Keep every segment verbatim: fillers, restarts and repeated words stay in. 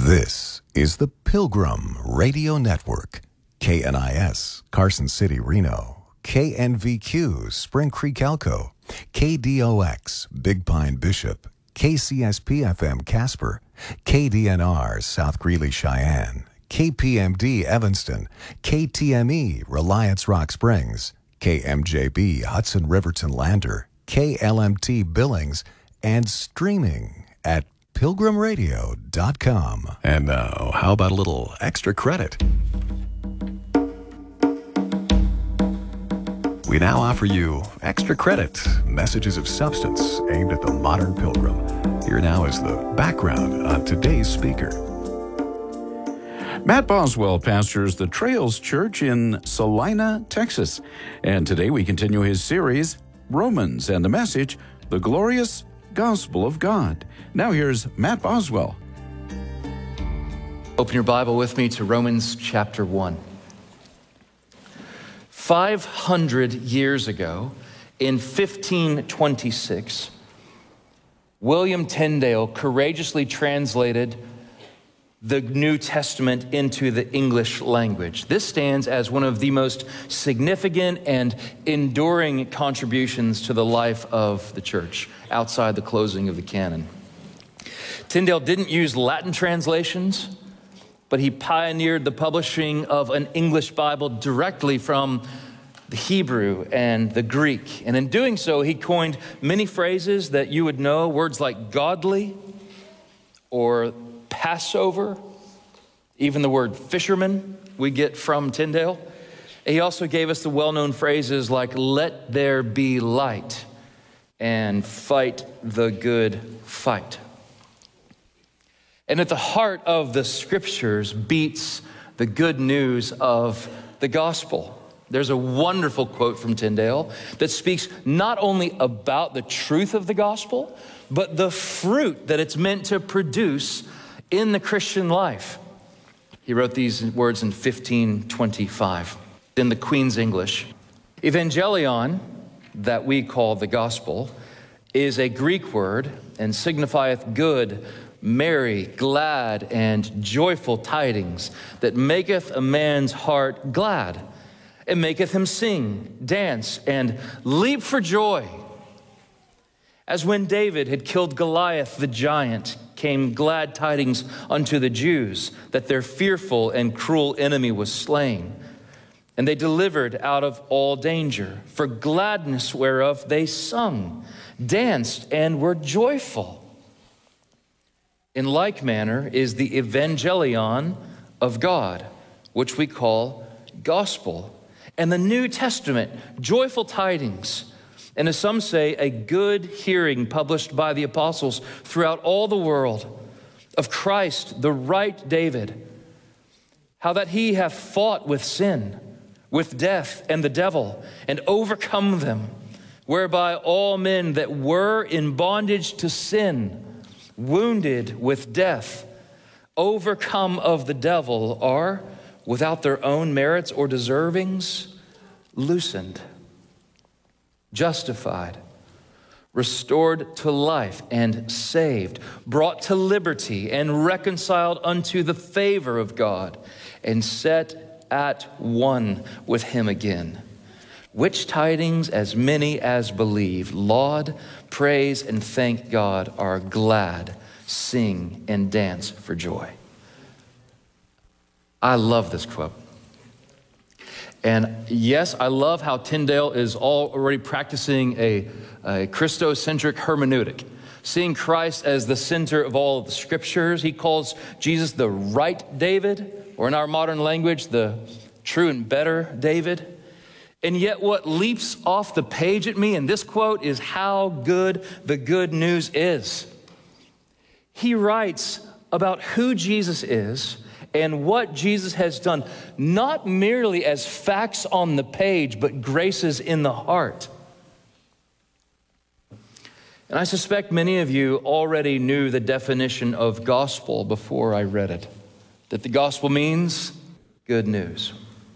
This is the Pilgrim Radio Network. K N I S, Carson City, Reno. K N V Q, Spring Creek, Elko. K D O X, Big Pine, Bishop. K C S P F M, Casper. K D N R, South Greeley, Cheyenne. K P M D, Evanston. K T M E, Reliance, Rock Springs. K M J B, Hudson Riverton, Lander. K L M T, Billings. And streaming at pilgrim radio dot com. And now, how about a little extra credit? We now offer you Extra Credit, messages of substance aimed at the modern pilgrim. Here now is the background on today's speaker. Matt Boswell pastors the Trails Church in Salina, Texas. And today we continue his series, Romans, and the message, The Glorious Gospel of God. Now here's Matt Boswell. Open your Bible with me to Romans chapter one. five hundred years ago, in fifteen twenty-six, William Tyndale courageously translated the New Testament into the English language. This stands as one of the most significant and enduring contributions to the life of the church outside the closing of the canon. Tyndale didn't use Latin translations, but he pioneered the publishing of an English Bible directly from the Hebrew and the Greek. And in doing so, he coined many phrases that you would know, words like godly or Passover, even the word fisherman we get from Tyndale. He also gave us the well-known phrases like let there be light and fight the good fight. And at the heart of the scriptures beats the good news of the gospel. There's a wonderful quote from Tyndale that speaks not only about the truth of the gospel, but the fruit that it's meant to produce in the Christian life. He wrote these words in fifteen twenty-five in the Queen's English. Evangelion, that we call the gospel, is a Greek word and signifieth good, merry, glad, and joyful tidings that maketh a man's heart glad. It maketh him sing, dance, and leap for joy. As when David had killed Goliath the giant, came glad tidings unto the Jews that their fearful and cruel enemy was slain. And they delivered out of all danger, for gladness whereof they sung, danced, and were joyful. In like manner is the evangelion of God, which we call gospel, and the New Testament, joyful tidings, and as some say, a good hearing published by the apostles throughout all the world of Christ, the right David, how that he hath fought with sin, with death and the devil, and overcome them, whereby all men that were in bondage to sin, wounded with death, overcome of the devil, are, without their own merits or deservings, loosened, justified, restored to life, and saved, brought to liberty, and reconciled unto the favor of God, and set at one with him again. Which tidings as many as believe, laud, praise, and thank God, are glad, sing, and dance for joy. I love this quote. And yes, I love how Tyndale is already practicing a, a Christocentric hermeneutic, seeing Christ as the center of all of the scriptures. He calls Jesus the right David, or in our modern language, the true and better David. And yet what leaps off the page at me in this quote is how good the good news is. He writes about who Jesus is and what Jesus has done, not merely as facts on the page, but graces in the heart. And I suspect many of you already knew the definition of gospel before I read it, that the gospel means good news.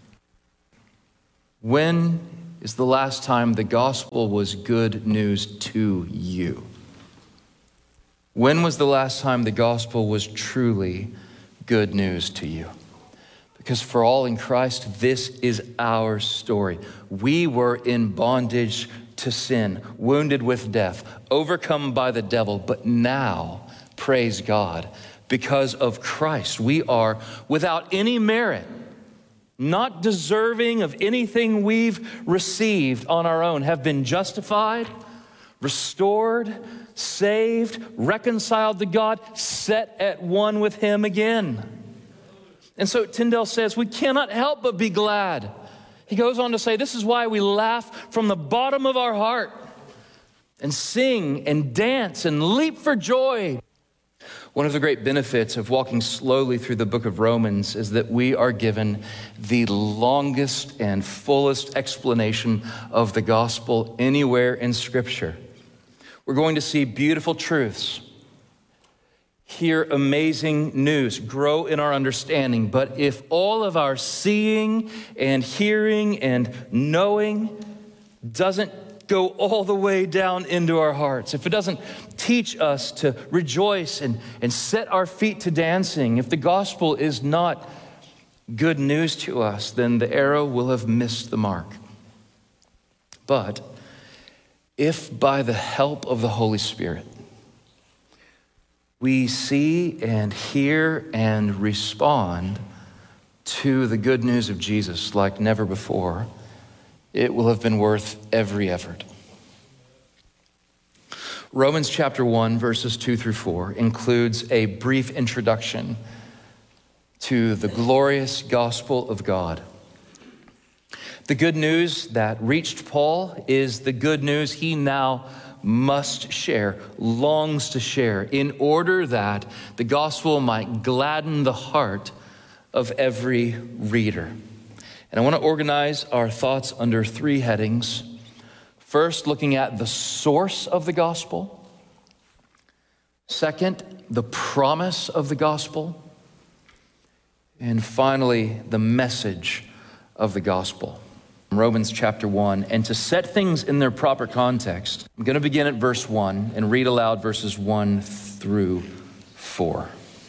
When is the last time the gospel was good news to you? When was the last time the gospel was truly good news to you. Because for all in Christ, this is our story. We were in bondage to sin, wounded with death, overcome by the devil, but now, praise God, because of Christ, we are without any merit, not deserving of anything we've received on our own, have been justified, restored, saved, reconciled to God, set at one with Him again. And so Tyndale says, we cannot help but be glad. He goes on to say, this is why we laugh from the bottom of our heart and sing and dance and leap for joy. One of the great benefits of walking slowly through the book of Romans is that we are given the longest and fullest explanation of the gospel anywhere in Scripture. We're going to see beautiful truths, hear amazing news, grow in our understanding. But if all of our seeing and hearing and knowing doesn't go all the way down into our hearts, if it doesn't teach us to rejoice and, and set our feet to dancing, if the gospel is not good news to us, then the arrow will have missed the mark. But if by the help of the Holy Spirit, we see and hear and respond to the good news of Jesus like never before, it will have been worth every effort. Romans chapter one, verses two through four includes a brief introduction to the glorious gospel of God. The good news that reached Paul is the good news he now must share, longs to share, in order that the gospel might gladden the heart of every reader. And I want to organize our thoughts under three headings. First, looking at the source of the gospel. Second, the promise of the gospel. And finally, the message of the gospel. Romans chapter one. And to set things in their proper context, I'm going to begin at verse one and read aloud verses one through four.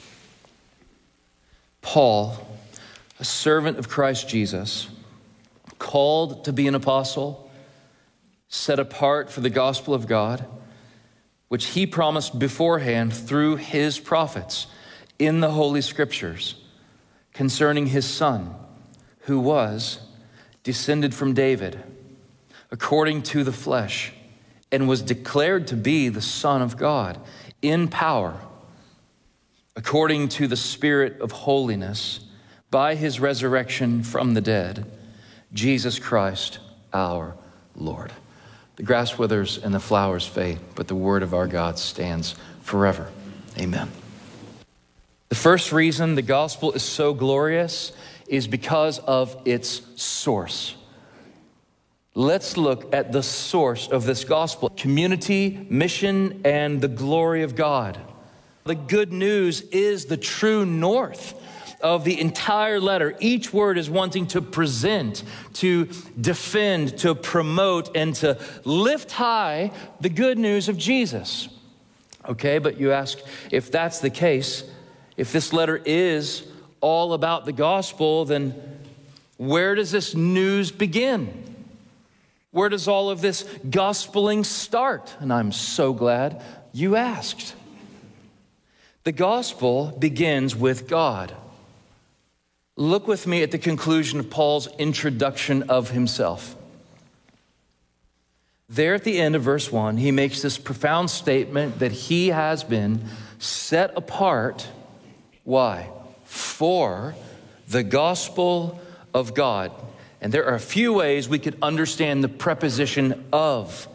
Paul, a servant of Christ Jesus, called to be an apostle, set apart for the gospel of God, which he promised beforehand through his prophets in the Holy Scriptures, concerning his Son, who was descended from David, according to the flesh, and was declared to be the Son of God in power, according to the Spirit of holiness, by his resurrection from the dead, Jesus Christ our Lord. The grass withers and the flowers fade, but the word of our God stands forever. Amen. The first reason the gospel is so glorious is because of its source. Let's look at the source of this gospel: community, mission, and the glory of God. The good news is the true north of the entire letter. Each word is wanting to present, to defend, to promote, and to lift high the good news of Jesus. Okay, but you ask, if that's the case, if this letter is all about the gospel, then where does this news begin? Where does all of this gospeling start? And I'm so glad you asked. The gospel begins with God. Look with me at the conclusion of Paul's introduction of himself. There at the end of verse one, he makes this profound statement that he has been set apart. Why? For the gospel of God. And there are a few ways we could understand the preposition of.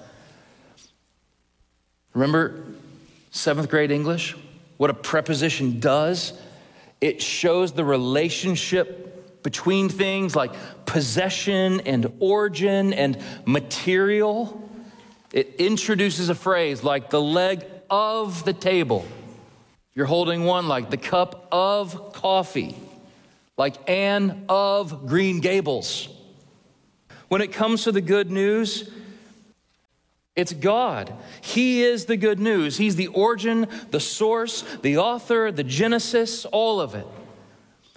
Remember seventh grade English? What a preposition does? It shows the relationship between things like possession and origin and material. It introduces a phrase like the leg of the table. You're holding one, like the cup of coffee, like Anne of Green Gables. When it comes to the good news, it's God. He is the good news. He's the origin, the source, the author, the genesis, all of it.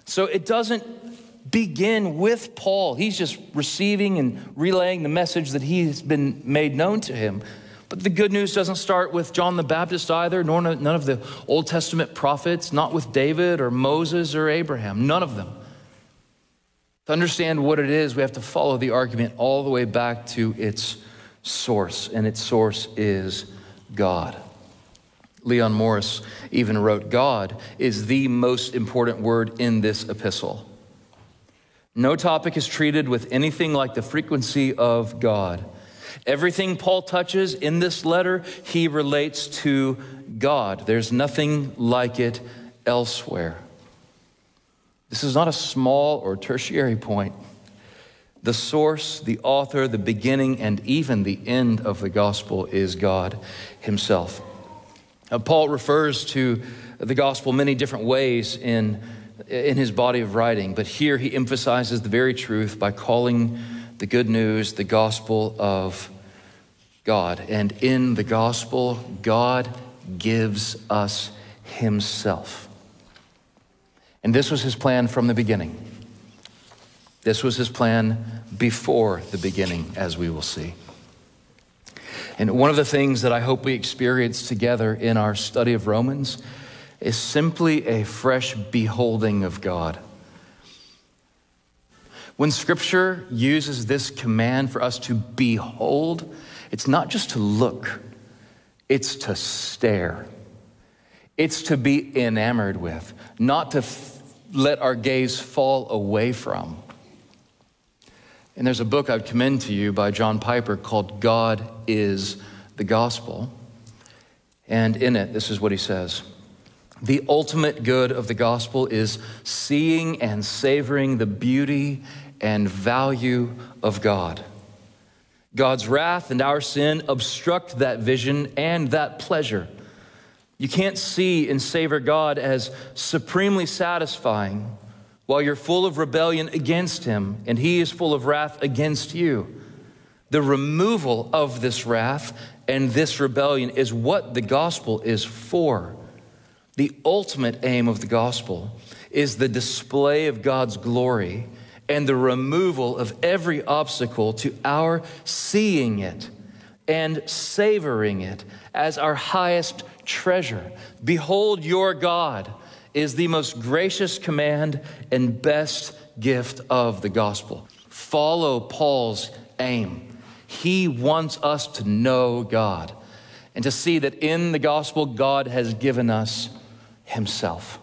So it doesn't begin with Paul. He's just receiving and relaying the message that he's been made known to him. But the good news doesn't start with John the Baptist either, nor none of the Old Testament prophets, not with David or Moses or Abraham, none of them. To understand what it is, we have to follow the argument all the way back to its source, and its source is God. Leon Morris even wrote, God is the most important word in this epistle. No topic is treated with anything like the frequency of God. Everything Paul touches in this letter, he relates to God. There's nothing like it elsewhere. This is not a small or tertiary point. The source, the author, the beginning, and even the end of the gospel is God himself. Now, Paul refers to the gospel many different ways in, in his body of writing, but here he emphasizes the very truth by calling the good news the gospel of God. And in the gospel, God gives us himself. And this was his plan from the beginning. This was his plan before the beginning, as we will see. And one of the things that I hope we experience together in our study of Romans is simply a fresh beholding of God. When Scripture uses this command for us to behold, it's not just to look, it's to stare. It's to be enamored with, not to f- let our gaze fall away from. And there's a book I'd commend to you by John Piper called God is the Gospel. And in it, this is what he says. The ultimate good of the gospel is seeing and savoring the beauty and value of God. God's wrath and our sin obstruct that vision and that pleasure. You can't see and savor God as supremely satisfying while you're full of rebellion against him and he is full of wrath against you. The removal of this wrath and this rebellion is what the gospel is for. The ultimate aim of the gospel is the display of God's glory and the removal of every obstacle to our seeing it and savoring it as our highest treasure. Behold, your God is the most gracious command and best gift of the gospel. Follow Paul's aim. He wants us to know God and to see that in the gospel, God has given us himself.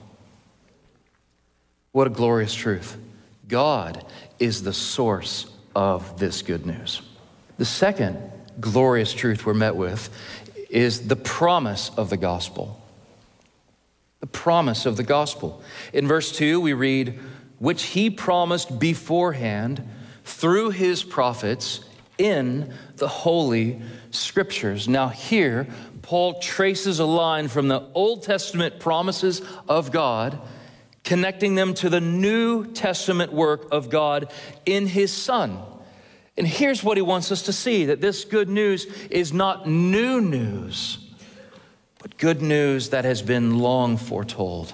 What a glorious truth. God is the source of this good news. The second glorious truth we're met with is the promise of the gospel. The promise of the gospel. In verse two, we read, which he promised beforehand through his prophets in the Holy Scriptures. Now here, Paul traces a line from the Old Testament promises of God, connecting them to the New Testament work of God in his Son. And here's what he wants us to see, that this good news is not new news, but good news that has been long foretold.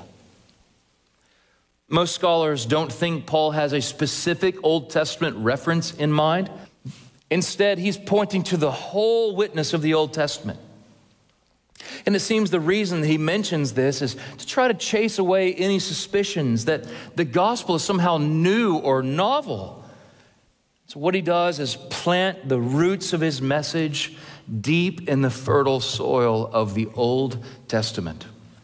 Most scholars don't think Paul has a specific Old Testament reference in mind. Instead, he's pointing to the whole witness of the Old Testament. And it seems the reason that he mentions this is to try to chase away any suspicions that the gospel is somehow new or novel. So what he does is plant the roots of his message deep in the fertile soil of the Old Testament.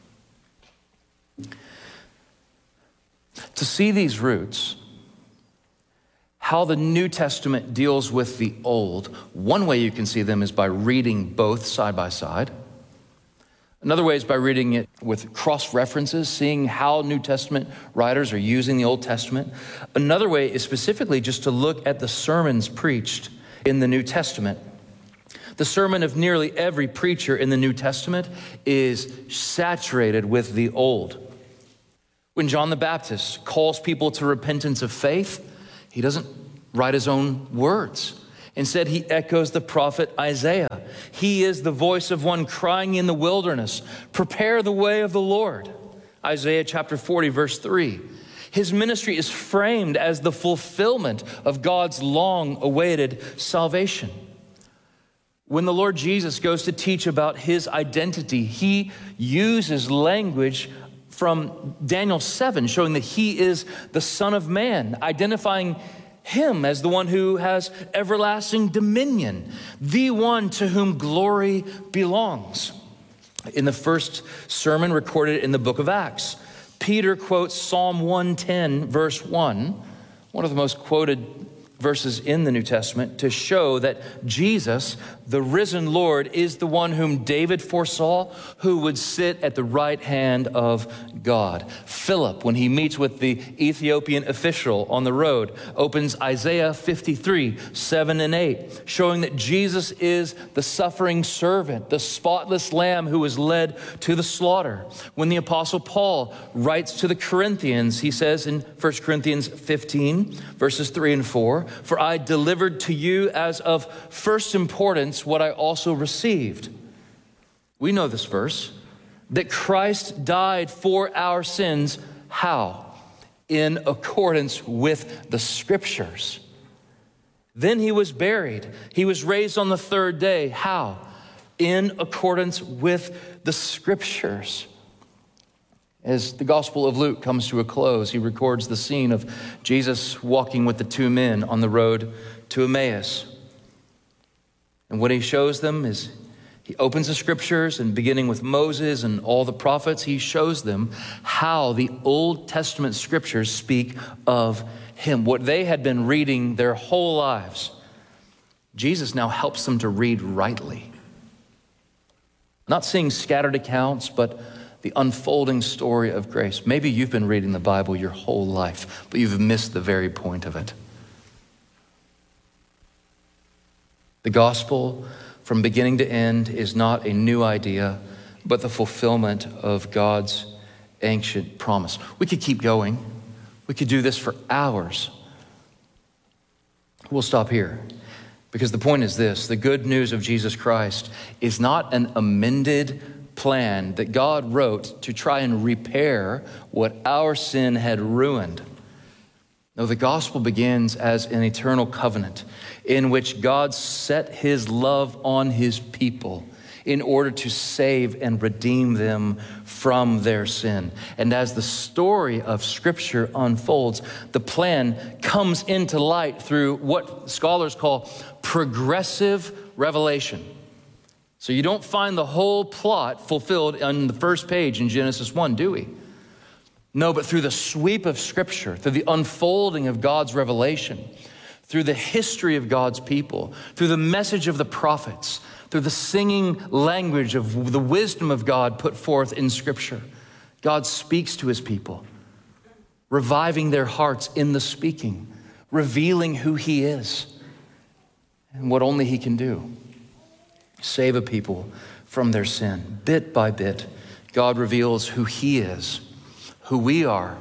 To see these roots, how the New Testament deals with the Old, one way you can see them is by reading both side by side. Another way is by reading it with cross-references, seeing how New Testament writers are using the Old Testament. Another way is specifically just to look at the sermons preached in the New Testament. The sermon of nearly every preacher in the New Testament is saturated with the Old. When John the Baptist calls people to repentance of faith, he doesn't write his own words. Instead, he echoes the prophet Isaiah. He is the voice of one crying in the wilderness, prepare the way of the Lord. Isaiah chapter forty, verse three. His ministry is framed as the fulfillment of God's long-awaited salvation. When the Lord Jesus goes to teach about his identity, he uses language from Daniel seven, showing that he is the Son of Man, identifying him as the one who has everlasting dominion, the one to whom glory belongs. In the first sermon recorded in the book of Acts, Peter quotes Psalm one ten, verse one, one of the most quoted verses in the New Testament, to show that Jesus, the risen Lord, is the one whom David foresaw, who would sit at the right hand of God. Philip, when he meets with the Ethiopian official on the road, opens Isaiah fifty-three, seven and eight, showing that Jesus is the suffering servant, the spotless lamb who was led to the slaughter. When the Apostle Paul writes to the Corinthians, he says in First Corinthians fifteen, verses three and four, "For I delivered to you as of first importance what I also received." We know this verse, that Christ died for our sins. How? In accordance with the Scriptures. Then he was buried. He was raised on the third day. How? In accordance with the Scriptures. As the Gospel of Luke comes to a close, he records the scene of Jesus walking with the two men on the road to Emmaus. And what he shows them is he opens the Scriptures, and beginning with Moses and all the prophets, he shows them how the Old Testament Scriptures speak of him. What they had been reading their whole lives, Jesus now helps them to read rightly. Not seeing scattered accounts, but the unfolding story of grace. Maybe you've been reading the Bible your whole life, but you've missed the very point of it. The gospel, from beginning to end, is not a new idea, but the fulfillment of God's ancient promise. We could keep going. We could do this for hours. We'll stop here, because the point is this: the good news of Jesus Christ is not an amended plan that God wrote to try and repair what our sin had ruined. No, the gospel begins as an eternal covenant in which God set his love on his people in order to save and redeem them from their sin. And as the story of Scripture unfolds, the plan comes into light through what scholars call progressive revelation. So you don't find the whole plot fulfilled on the first page in Genesis one, do we? No, but through the sweep of Scripture, through the unfolding of God's revelation, through the history of God's people, through the message of the prophets, through the singing language of the wisdom of God put forth in Scripture, God speaks to his people, reviving their hearts in the speaking, revealing who he is and what only he can do. Save a people from their sin. Bit by bit, God reveals who he is, who we are,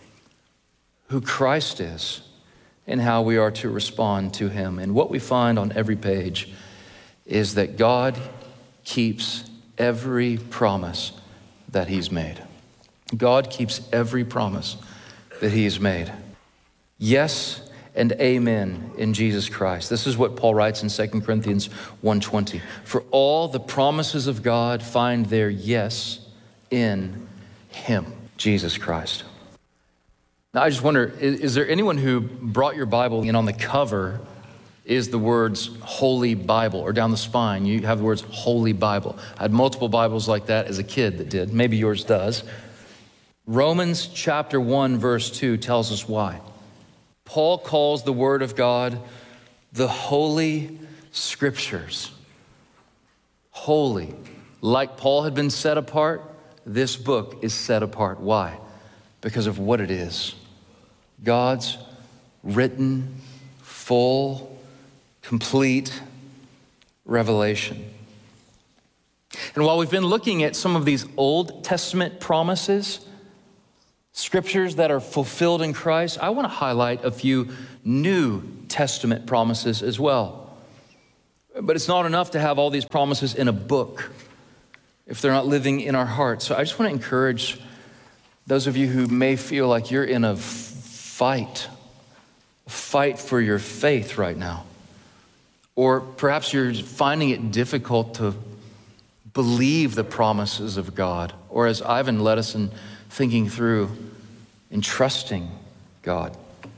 who Christ is, and how we are to respond to him. And what we find on every page is that God keeps every promise that he's made. God keeps every promise that he's made. Yes and amen in Jesus Christ. This is what Paul writes in Second Corinthians one twenty. For all the promises of God find their yes in him, Jesus Christ. Now I just wonder, is, is there anyone who brought your Bible and on the cover is the words Holy Bible, or down the spine you have the words Holy Bible? I had multiple Bibles like that as a kid that did. Maybe yours does. Romans chapter one verse two tells us why. Paul calls the Word of God the Holy Scriptures. Holy. Like Paul had been set apart, this book is set apart. Why? Because of what it is. God's written, full, complete revelation. And while we've been looking at some of these Old Testament promises, Scriptures that are fulfilled in Christ, I want to highlight a few New Testament promises as well. But it's not enough to have all these promises in a book if they're not living in our hearts. So I just want to encourage those of you who may feel like you're in a fight. Fight for your faith right now. Or perhaps you're finding it difficult to believe the promises of God. Or as Ivan led us in thinking through, in trusting God.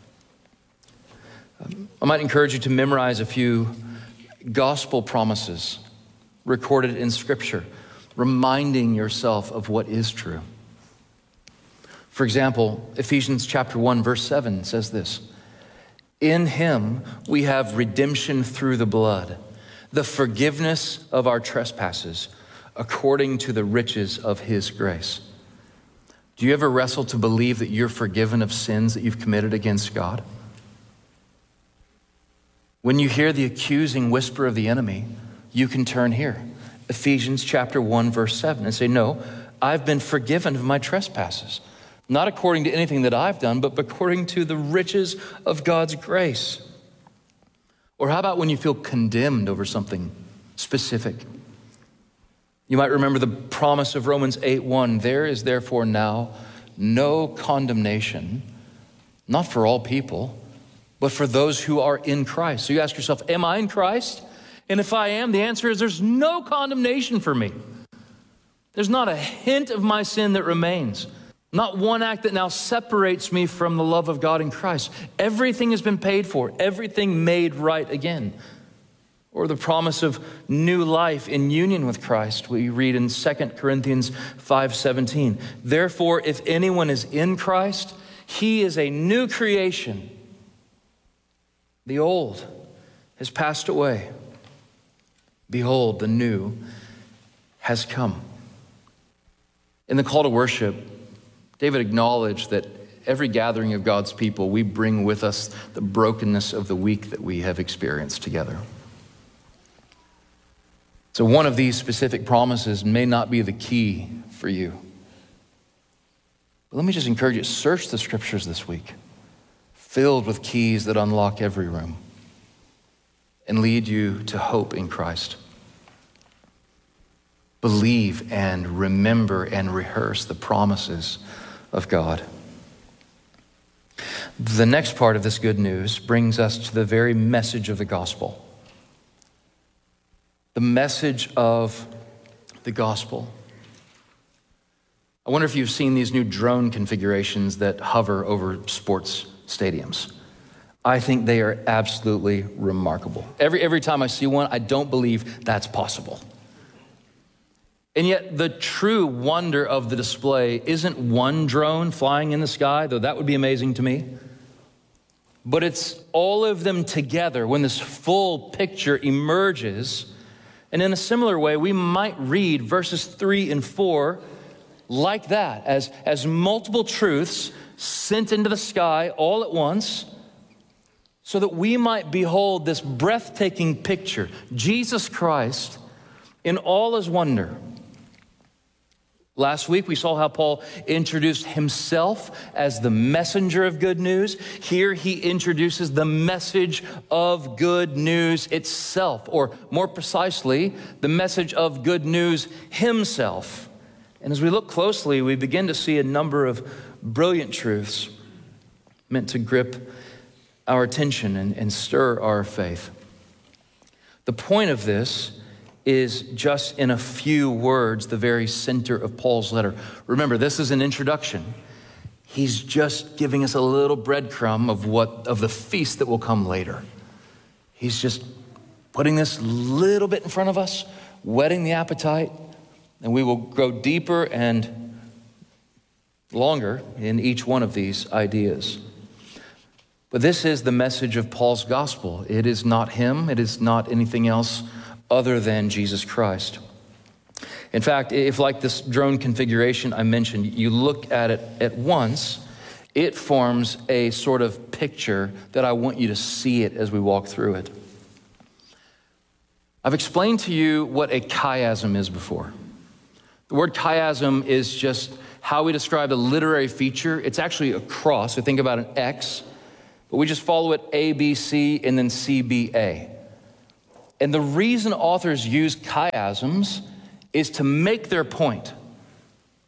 Um, I might encourage you to memorize a few gospel promises recorded in Scripture, reminding yourself of what is true. For example, Ephesians chapter one, verse seven says this: in him we have redemption through the blood, the forgiveness of our trespasses, according to the riches of his grace. Do you ever wrestle to believe that you're forgiven of sins that you've committed against God? When you hear the accusing whisper of the enemy, you can turn here, Ephesians chapter one, verse seven, and say, no, I've been forgiven of my trespasses, not according to anything that I've done, but according to the riches of God's grace. Or how about when you feel condemned over something specific? You might remember the promise of Romans eight one, there is therefore now no condemnation, not for all people, but for those who are in Christ. So you ask yourself, am I in Christ? And if I am, the answer is there's no condemnation for me. There's not a hint of my sin that remains. Not one act that now separates me from the love of God in Christ. Everything has been paid for, everything made right again. Or the promise of new life in union with Christ. We read in Second Corinthians five seventeen. Therefore, if anyone is in Christ, he is a new creation. The old has passed away. Behold, the new has come. In the call to worship, David acknowledged that every gathering of God's people, we bring with us the brokenness of the week that we have experienced together. So one of these specific promises may not be the key for you. But let me just encourage you, search the scriptures this week, filled with keys that unlock every room and lead you to hope in Christ. Believe and remember and rehearse the promises of God. The next part of this good news brings us to the very message of the gospel. The message of the gospel. I wonder if you've seen these new drone configurations that hover over sports stadiums. I think they are absolutely remarkable. Every, every time I see one, I don't believe that's possible. And yet the true wonder of the display isn't one drone flying in the sky, though that would be amazing to me. But it's all of them together when this full picture emerges. And in a similar way, we might read verses three and four like that, as, as multiple truths sent into the sky all at once, so that we might behold this breathtaking picture, Jesus Christ in all his wonder. Last week, we saw how Paul introduced himself as the messenger of good news. Here, he introduces the message of good news itself, or more precisely, the message of good news himself. And as we look closely, we begin to see a number of brilliant truths meant to grip our attention and, and stir our faith. The point of this is just in a few words, the very center of Paul's letter. Remember, this is an introduction. He's just giving us a little breadcrumb of what of the feast that will come later. He's just putting this little bit in front of us, whetting the appetite, and we will grow deeper and longer in each one of these ideas. But this is the message of Paul's gospel. It is not him. It is not anything else other than Jesus Christ. In fact, if like this drone configuration I mentioned, you look at it at once, it forms a sort of picture that I want you to see it as we walk through it. I've explained to you what a chiasm is before. The word chiasm is just how we describe a literary feature. It's actually a cross, so think about an X, but we just follow it A, B, C, and then C, B, A. And the reason authors use chiasms is to make their point.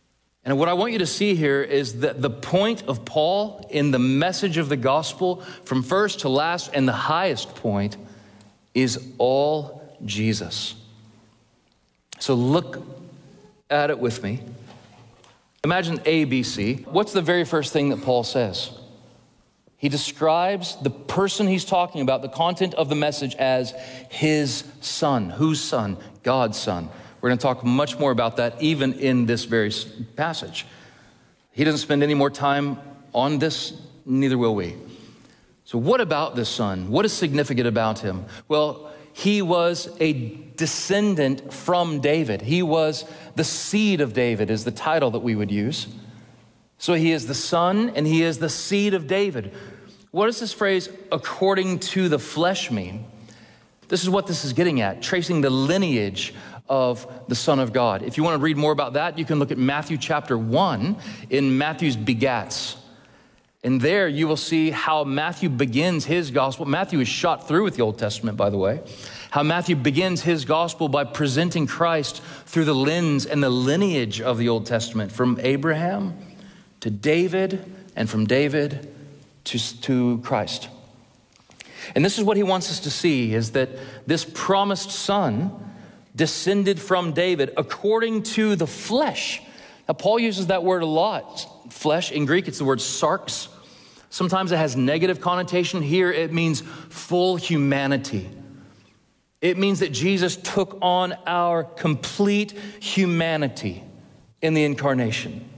And what I want you to see here is that the point of Paul in the message of the gospel from first to last and the highest point is all Jesus. So look at it with me. Imagine A B C. What's the very first thing that Paul says? He describes the person he's talking about, the content of the message, as his son. Whose son? God's son. We're going to talk much more about that even in this very passage. He doesn't spend any more time on this, neither will we. So what about this son? What is significant about him? Well, he was a descendant from David. He was the seed of David is the title that we would use. So he is the son and he is the seed of David. What does this phrase, according to the flesh, mean? This is what this is getting at, tracing the lineage of the Son of God. If you want to read more about that, you can look at Matthew chapter one in Matthew's begats. And there you will see how Matthew begins his gospel. Matthew is shot through with the Old Testament, by the way. How Matthew begins his gospel by presenting Christ through the lens and the lineage of the Old Testament, from Abraham to David, and from David to, to Christ. And this is what he wants us to see, is that this promised son descended from David according to the flesh. Now, Paul uses that word a lot. Flesh, in Greek, it's the word sarx. Sometimes it has negative connotation. Here, it means full humanity. It means that Jesus took on our complete humanity in the incarnation.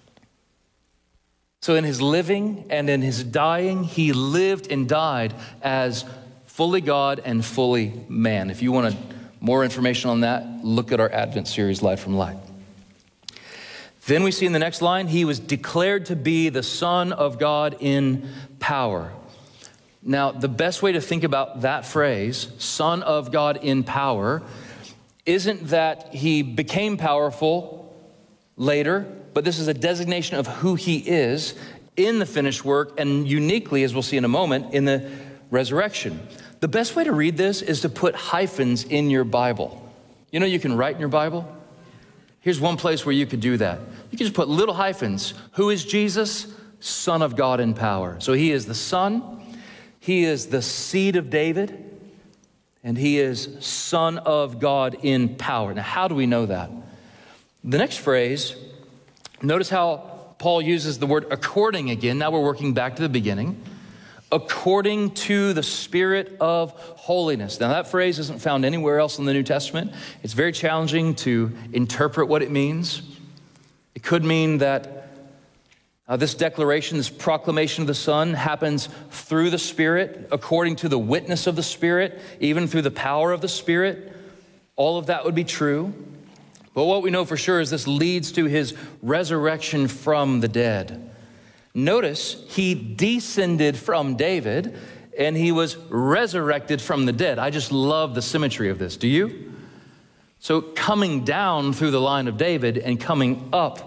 So in his living and in his dying, he lived and died as fully God and fully man. If you want more information on that, look at our Advent series, Light from Light. Then we see in the next line, he was declared to be the Son of God in power. Now, the best way to think about that phrase, Son of God in power, isn't that he became powerful later, but this is a designation of who he is in the finished work, and uniquely, as we'll see in a moment, in the resurrection. The best way to read this is to put hyphens in your Bible. You know, you can write in your Bible. Here's one place where you could do that. You can just put little hyphens. Who is Jesus? Son of God in power. So he is the Son, he is the seed of David, and he is Son of God in power. Now, how do we know that? The next phrase, notice how Paul uses the word according again. Now we're working back to the beginning. According to the Spirit of holiness. Now that phrase isn't found anywhere else in the New Testament. It's very challenging to interpret what it means. It could mean that uh, this declaration, this proclamation of the Son happens through the Spirit, according to the witness of the Spirit, even through the power of the Spirit. All of that would be true. But what we know for sure is this leads to his resurrection from the dead. Notice he descended from David and he was resurrected from the dead. I just love the symmetry of this. Do you? So coming down through the line of David and coming up,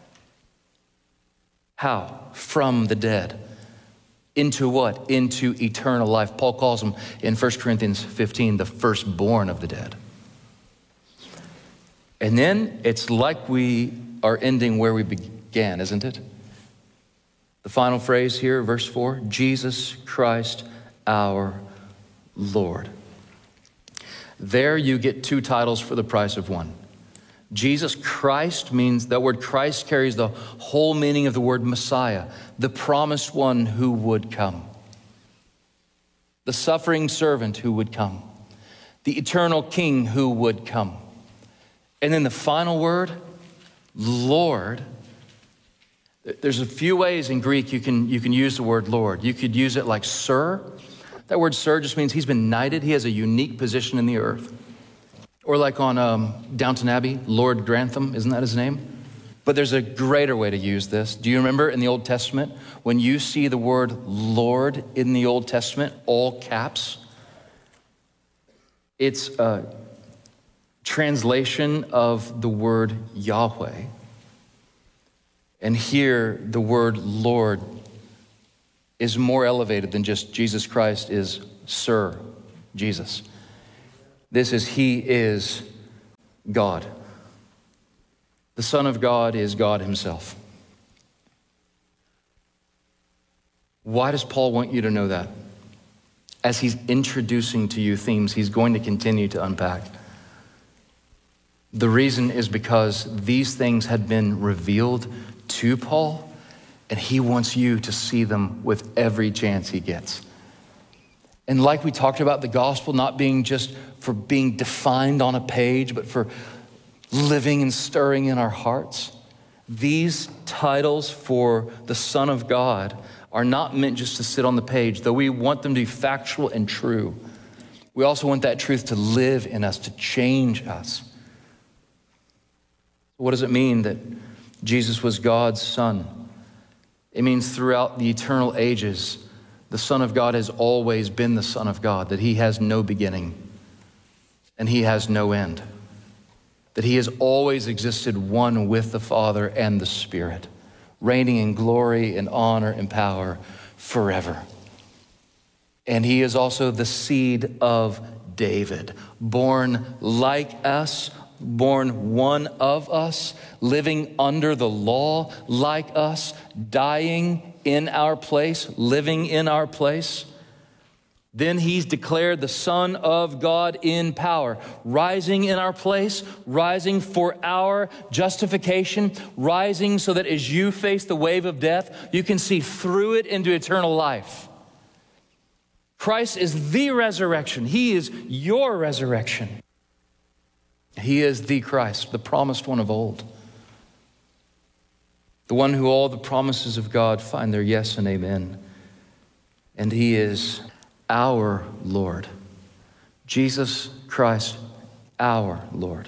how? From the dead. Into what? Into eternal life. Paul calls him in First Corinthians fifteen, the firstborn of the dead. And then it's like we are ending where we began, isn't it? The final phrase here, verse four, Jesus Christ our Lord. There you get two titles for the price of one. Jesus Christ means, that word Christ carries the whole meaning of the word Messiah, the promised one who would come, the suffering servant who would come, the eternal King who would come. And then the final word, Lord. There's a few ways in Greek you can, you can use the word Lord. You could use it like sir. That word sir just means he's been knighted. He has a unique position in the earth. Or like on um, Downton Abbey, Lord Grantham, isn't that his name? But there's a greater way to use this. Do you remember in the Old Testament, when you see the word Lord in the Old Testament, all caps, it's a translation of the word Yahweh. And here, the word Lord is more elevated than just Jesus Christ is Sir Jesus. This is, he is God. The Son of God is God himself. Why does Paul want you to know that? As he's introducing to you themes he's going to continue to unpack. The reason is because these things had been revealed to Paul, and he wants you to see them with every chance he gets. And like we talked about, the gospel not being just for being defined on a page, but for living and stirring in our hearts. These titles for the Son of God are not meant just to sit on the page, though we want them to be factual and true. We also want that truth to live in us, to change us. What does it mean that Jesus was God's Son? It means throughout the eternal ages, the Son of God has always been the Son of God, that he has no beginning and he has no end, that he has always existed one with the Father and the Spirit, reigning in glory and honor and power forever. And he is also the seed of David, born like us, born one of us, living under the law like us, dying in our place, living in our place. Then he's declared the Son of God in power, rising in our place, rising for our justification, rising so that as you face the wave of death, you can see through it into eternal life. Christ is the resurrection. He is your resurrection. He is the Christ, the promised one of old. The one who all the promises of God find their yes and amen. And he is our Lord. Jesus Christ, our Lord.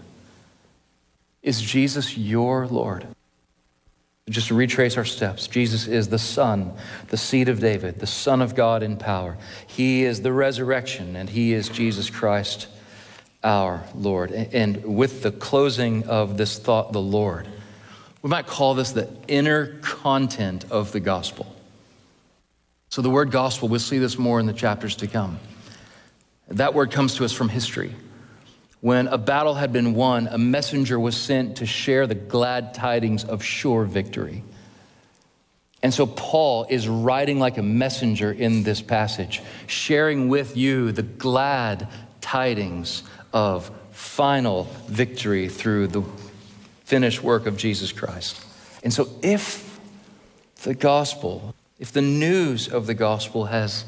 Is Jesus your Lord? Just to retrace our steps, Jesus is the Son, the seed of David, the Son of God in power. He is the resurrection, and he is Jesus Christ, our Lord. And with the closing of this thought, the Lord, we might call this the inner content of the gospel. So the word gospel, we'll see this more in the chapters to come. That word comes to us from history. When a battle had been won, a messenger was sent to share the glad tidings of sure victory. And so Paul is writing like a messenger in this passage, sharing with you the glad tidings of final victory through the finished work of Jesus Christ. And so if the gospel, if the news of the gospel has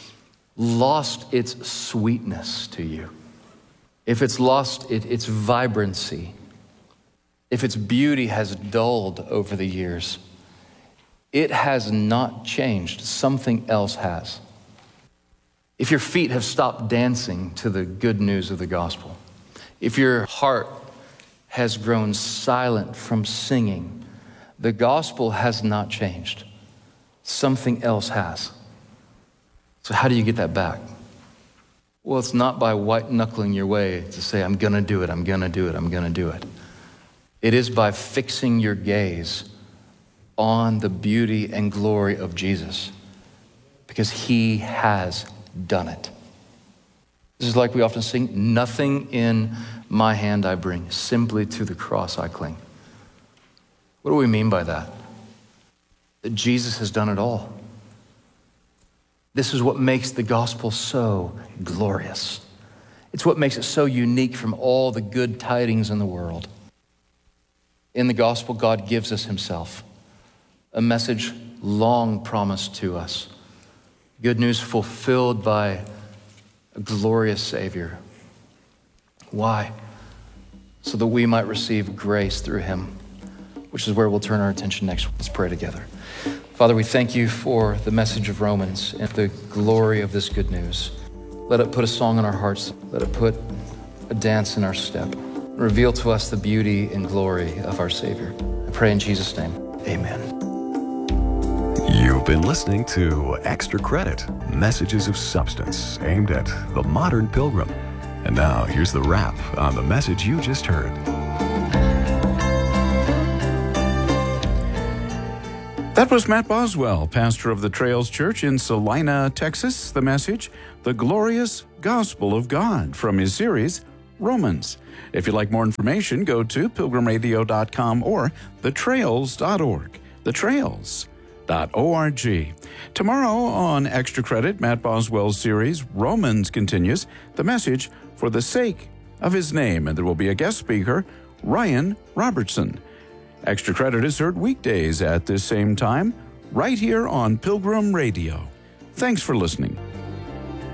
lost its sweetness to you, if it's lost it, its vibrancy, if its beauty has dulled over the years, it has not changed. Something else has. If your feet have stopped dancing to the good news of the gospel, if your heart has grown silent from singing, the gospel has not changed. Something else has. So how do you get that back? Well, it's not by white-knuckling your way to say, I'm gonna do it, I'm gonna do it, I'm gonna do it. It is by fixing your gaze on the beauty and glory of Jesus, because he has done it. This is like we often sing, nothing in my hand I bring, simply to the cross I cling. What do we mean by that? That Jesus has done it all. This is what makes the gospel so glorious. It's what makes it so unique from all the good tidings in the world. In the gospel, God gives us himself, a message long promised to us. Good news fulfilled by a glorious Savior. Why? So that we might receive grace through him, which is where we'll turn our attention next. Let's pray together. Father, we thank you for the message of Romans and the glory of this good news. Let it put a song in our hearts. Let it put a dance in our step. Reveal to us the beauty and glory of our Savior. I pray in Jesus' name, amen. You've been listening to Extra Credit, Messages of Substance aimed at the modern pilgrim. And now here's the wrap on the message you just heard. That was Matt Boswell, pastor of the Trails Church in Salina, Texas. The message, The Glorious Gospel of God, from his series, Romans. If you'd like more information, go to pilgrim radio dot com or the trails dot org. the trails dot org. Tomorrow on Extra Credit, Matt Boswell's series, Romans, continues, the message for the sake of his name, and there will be a guest speaker, Ryan Robertson. Extra Credit is heard weekdays at this same time, right here on Pilgrim Radio. Thanks for listening.